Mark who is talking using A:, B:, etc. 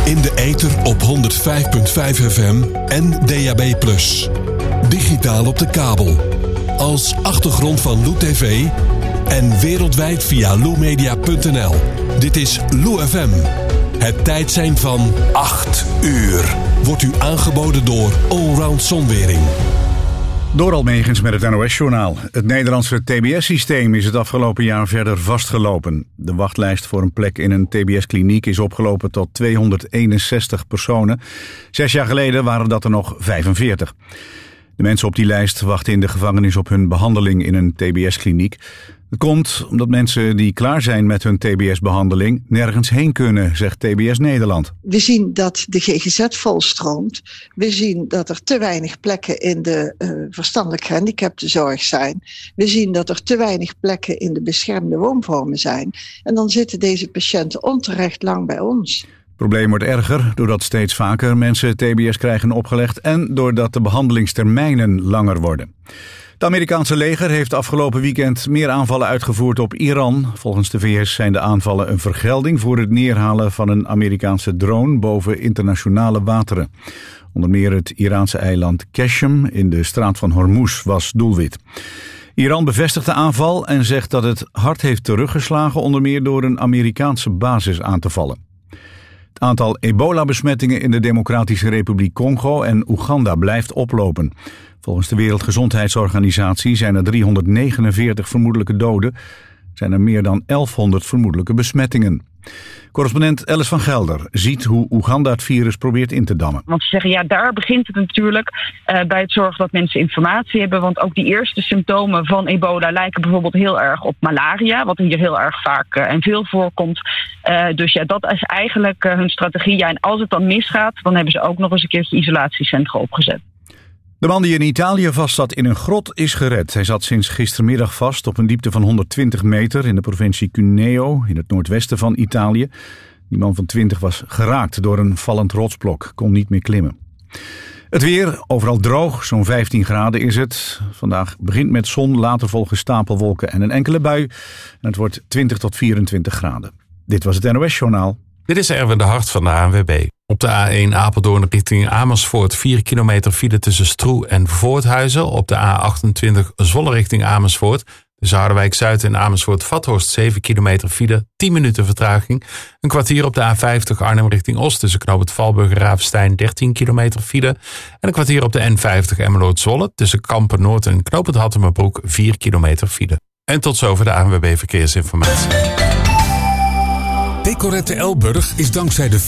A: In de ether op 105.5 FM en DAB+. Digitaal op de kabel. Als achtergrond van Lou TV en wereldwijd via loumedia.nl. Dit is Lou FM. Het tijdsein van 8 uur. Wordt u aangeboden door Allround Zonwering.
B: Door Almegens met het NOS-journaal. Het Nederlandse TBS-systeem is het afgelopen jaar verder vastgelopen. De wachtlijst voor een plek in een TBS-kliniek is opgelopen tot 261 personen. 6 jaar geleden waren dat er nog 45. De mensen op die lijst wachten in de gevangenis op hun behandeling in een TBS-kliniek. Het komt omdat mensen die klaar zijn met hun TBS-behandeling nergens heen kunnen, zegt TBS Nederland.
C: We zien dat de GGZ volstroomt. We zien dat er te weinig plekken in de verstandelijk gehandicaptenzorg zijn. We zien dat er te weinig plekken in de beschermde woonvormen zijn. En dan zitten deze patiënten onterecht lang bij ons.
B: Het probleem wordt erger doordat steeds vaker mensen TBS krijgen opgelegd en doordat de behandelingstermijnen langer worden. Het Amerikaanse leger heeft afgelopen weekend meer aanvallen uitgevoerd op Iran. Volgens de VS zijn de aanvallen een vergelding voor het neerhalen van een Amerikaanse drone boven internationale wateren. Onder meer het Iraanse eiland Qashem in de straat van Hormuz was doelwit. Iran bevestigt de aanval en zegt dat het hard heeft teruggeslagen, onder meer door een Amerikaanse basis aan te vallen. Het aantal ebola-besmettingen in de Democratische Republiek Congo en Oeganda blijft oplopen. Volgens de Wereldgezondheidsorganisatie zijn er 349 vermoedelijke doden. Zijn er meer dan 1100 vermoedelijke besmettingen. Correspondent Alice van Gelder ziet hoe Oeganda het virus probeert in te dammen.
D: Want ze zeggen, ja, daar begint het natuurlijk bij het zorgen dat mensen informatie hebben. Want ook die eerste symptomen van ebola lijken bijvoorbeeld heel erg op malaria. Wat hier heel erg vaak en veel voorkomt. Dus ja, dat is eigenlijk hun strategie. Ja, en als het dan misgaat, dan hebben ze ook nog eens een keertje isolatiecentra opgezet.
B: De man die in Italië vastzat in een grot is gered. Hij zat sinds gistermiddag vast op een diepte van 120 meter in de provincie Cuneo in het noordwesten van Italië. Die man van 20 was geraakt door een vallend rotsblok, kon niet meer klimmen. Het weer, overal droog, zo'n 15 graden is het. Vandaag begint met zon, later volgen stapelwolken en een enkele bui. En het wordt 20 tot 24 graden. Dit was het NOS-journaal.
E: Dit is Erwin de Hart van de ANWB. Op de A1 Apeldoorn richting Amersfoort 4 kilometer file tussen Stroe en Voorthuizen. Op de A28 Zwolle richting Amersfoort. Tussen Harderwijk-Zuid en Amersfoort-Vathorst 7 kilometer file, 10 minuten vertraging. Een kwartier op de A50 Arnhem richting Oost tussen Knoop het Valburg en Ravenstein 13 kilometer file. En een kwartier op de N50 Emmeloord-Zwolle tussen Kampen-Noord en Knoop het Hattemerbroek 4 kilometer file. En tot zover de ANWB Verkeersinformatie.
A: Decorette Elburg is dankzij de